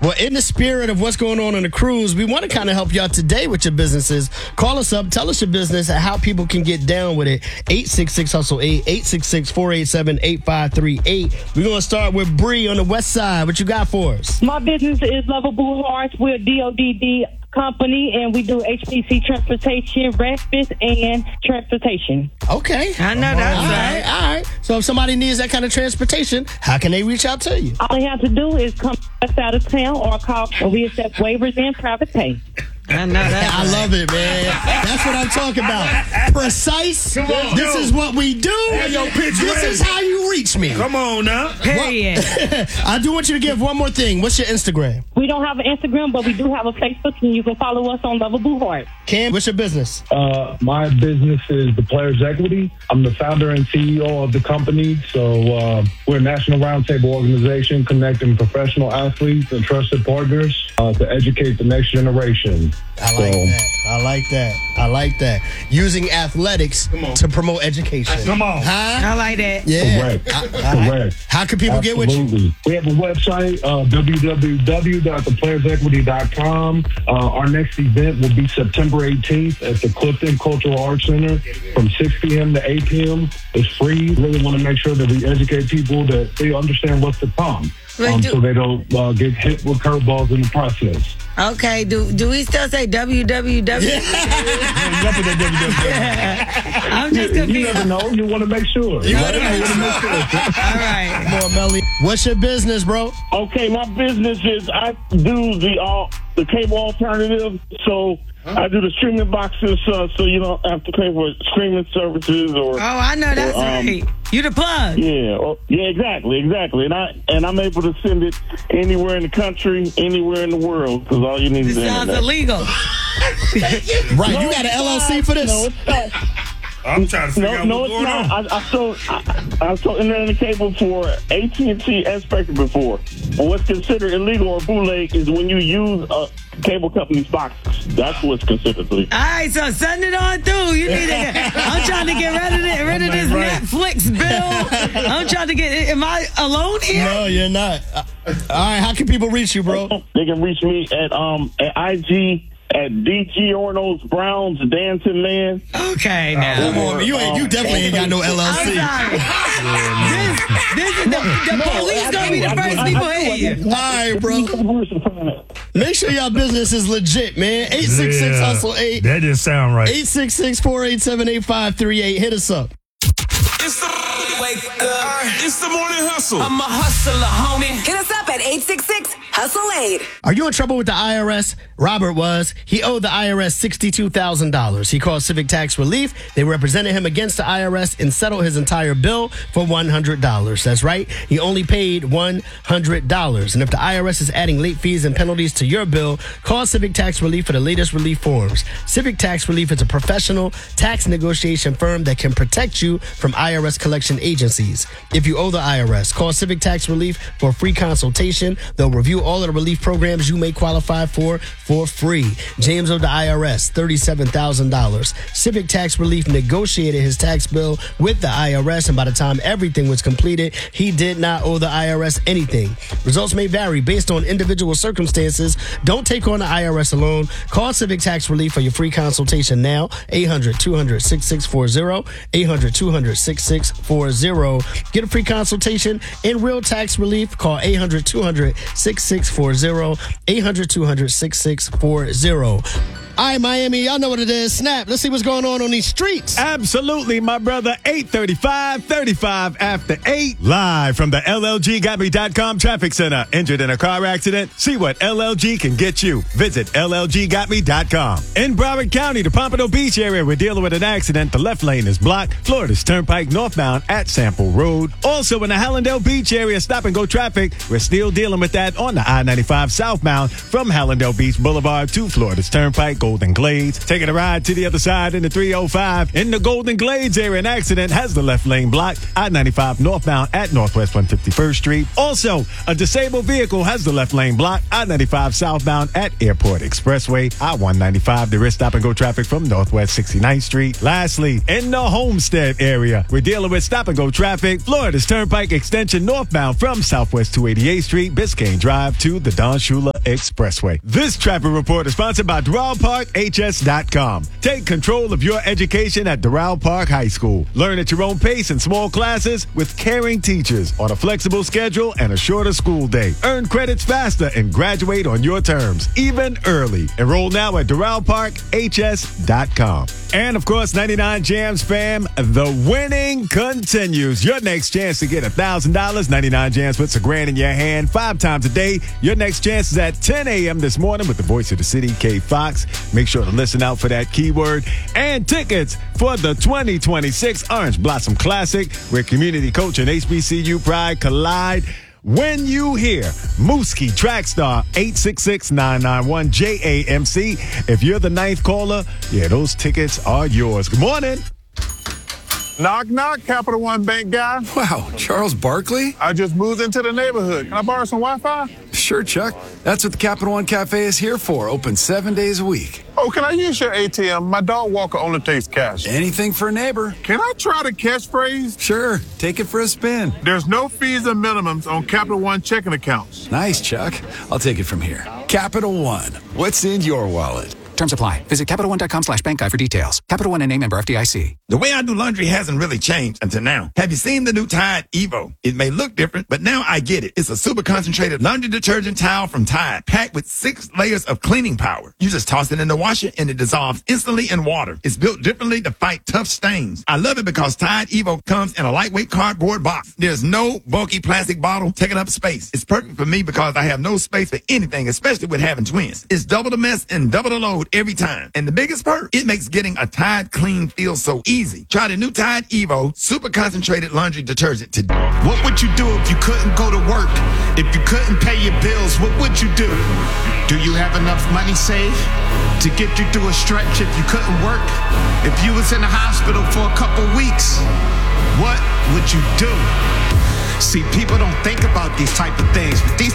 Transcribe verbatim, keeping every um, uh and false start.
Well, in the spirit of what's going on on the cruise, we want to kind of help you out today with your businesses. Call us up, tell us your business and how people can get down with it. eight six six hustle eight, eight six six, four eight seven, eight five three eight. We're going to start with Bree on the west side. What you got for us? My business is Lovable Hearts. We're a D O D D company, and we do H P C transportation, respite, and transportation. Okay. I know that's all right. right. All right. So if somebody needs that kind of transportation, how can they reach out to you? All they have to do is come us out of town or call, and we accept waivers and private pay. I know that. I love it, man. That's what I'm talking about. Precise. Come on, this yo. is what we do. Hey, yo, pitch this ready. is how you reach me. Come on now. Period. I do want you to give one more thing. What's your Instagram? We don't have an Instagram, but we do have a Facebook, and you can follow us on Lovable Hearts. Cam, what's your business? Uh, my business is the Players Equity. I'm the founder and C E O of the company. So uh, we're a national roundtable organization connecting professional athletes and trusted partners uh, to educate the next generation. I like So- that. I like that. I like that. Using athletics to promote education. Come on. Huh? I like that. Yeah. Correct. I- I- Correct. How can people get with you? Absolutely. We have a website, uh, w w w dot the players equity dot com. Uh, our next event will be September eighteenth at the Clifton Cultural Arts Center from six p.m. to eight p.m. It's free. Really want to make sure that we educate people that they understand what's to come, Wait, um, do- so they don't uh, get hit with curveballs in the process. Okay, do do we still say W W W? I'm just You confused. never know. You want to make sure. You gotta right? make You wanna sure. make sure. All right. Come on, Melly. What's your business, bro? Okay, my business is I do the uh, the cable alternative. So I do the streaming boxes, uh, so you don't have to pay for streaming services or. Oh, I know that's Um, right. You the plug. Yeah, or, yeah, exactly, exactly, and I and I'm able to send it anywhere in the country, anywhere in the world, because all you need This is the sounds internet. illegal. Right. You got an L L C for this? No, it's not. I'm trying to figure No, out no, what's it's going not. on. I, I sold I, I sold internet and cable for A T and T and Spectrum before. But what's considered illegal or bootleg is when you use a cable company's boxes. That's what's considered illegal. All right, so send it on through. You need to get, I'm trying to get rid of it, rid of this Right. Netflix bill. I'm trying to get. Am I alone here? No, you're not. Uh, all right. How can people reach you, bro? They can reach me at um at I G at D G Orno's Browns Dancing Man. Okay, now. Come on, man. You ain't. You definitely ain't got no L L I'm C. sorry. this, this is the, the police gonna be the first people hitting you. All right, bro. Make sure y'all business is legit, man. eight six six Yeah. hustle eight. That didn't sound right. eight six six, four eight seven, eight five three eight. Hit us up. It's the wake up. It's the morning hustle. I'm a hustler, homie. Hit us up at eight six six hustle eight. Are you in trouble with the I R S? Robert was. He owed the I R S sixty-two thousand dollars. He called Civic Tax Relief. They represented him against the I R S and settled his entire bill for one hundred dollars. That's right. He only paid one hundred dollars. And if the I R S is adding late fees and penalties to your bill, call Civic Tax Relief for the latest relief forms. Civic Tax Relief is a professional tax negotiation firm that can protect you from I R S collection agencies. If you owe the I R S, call Civic Tax Relief for a free consultation. They'll review all of the relief programs you may qualify for for free. James owed the I R S thirty-seven thousand dollars. Civic Tax Relief negotiated his tax bill with the I R S, and by the time everything was completed, he did not owe the I R S anything. Results may vary based on individual circumstances. Don't take on the I R S alone. Call Civic Tax Relief for your free consultation now. eight hundred, two hundred, six six four zero. eight hundred, two hundred, six six four zero. Get a free consultation in real tax relief. Call eight hundred, two hundred, six six four zero. eight hundred, two hundred, six six four zero. All right, Miami, y'all know what it is. Snap. Let's see what's going on on these streets. Absolutely, my brother. eight thirty-five, thirty-five after eight. Live from the L L G got me dot com traffic center. Injured in a car accident? See what L L G can get you. Visit L L G got me dot com. In Broward County, the Pompano Beach area, we're dealing with an accident. The left lane is blocked. Florida's Turnpike northbound at Sample Road. Also in the Hallandale Beach area, stop and go traffic. We're still dealing with that on the I ninety-five southbound from Hallandale Beach Boulevard to Florida's Turnpike, Golden Glades. Taking a ride to the other side in the three oh five. In the Golden Glades area, an accident has the left lane blocked. I ninety-five northbound at Northwest one hundred fifty-first Street. Also, a disabled vehicle has the left lane blocked. I ninety-five southbound at Airport Expressway. I one ninety-five, there is stop and go traffic from Northwest sixty-ninth Street. Lastly, in the Homestead area, we're dealing with stop and go traffic. Florida's Turnpike extension northbound from Southwest two eighty-eighth Street, Biscayne Drive to the Don Shula Expressway. This traffic report is sponsored by Doral Park H S dot com. Take control of your education at Doral Park High School. Learn at your own pace in small classes with caring teachers on a flexible schedule and a shorter school day. Earn credits faster and graduate on your terms, even early. Enroll now at Doral Park H S dot com. And of course, ninety-nine Jams fam, the winning continues. Your next chance to get one thousand dollars. ninety-nine Jams puts a grand in your hand five times a day. Your next chance is at ten a.m. this morning with the voice of the city, K Fox. Make sure to listen out for that keyword. And tickets for the twenty twenty-six Orange Blossom Classic, where community coach and H B C U pride collide. When you hear Mooski Track Star eight six six, nine nine one, J A M C. If you're the ninth caller, yeah, those tickets are yours. Good morning. Knock, knock, Capital One Bank guy. Wow, Charles Barkley? I just moved into the neighborhood. Can I borrow some Wi-Fi? Sure, Chuck. That's what the Capital One Cafe is here for. Open seven days a week. Oh, can I use your A T M? My dog walker only takes cash. Anything for a neighbor. Can I try the catchphrase? Sure. Take it for a spin. There's no fees or minimums on Capital One checking accounts. Nice, Chuck. I'll take it from here. Capital One. What's in your wallet? Terms apply. Visit Capital One dot com slash bank guide for details. Capital One and a member F D I C. The way I do laundry hasn't really changed until now. Have you seen the new Tide Evo? It may look different, but now I get it. It's a super concentrated laundry detergent towel from Tide, packed with six layers of cleaning power. You just toss it in the washer and it dissolves instantly in water. It's built differently to fight tough stains. I love it because Tide Evo comes in a lightweight cardboard box. There's no bulky plastic bottle taking up space. It's perfect for me because I have no space for anything, especially with having twins. It's double the mess and double the load every time. And the biggest perk, it makes getting a Tide clean feel so easy. Try the new Tide Evo super concentrated laundry detergent today. What would you do if you couldn't go to work? If you couldn't pay your bills, what would you do? Do you have enough money saved to get you through a stretch if you couldn't work? If you was in the hospital for a couple weeks, what would you do? See, people don't think about these type of things, but these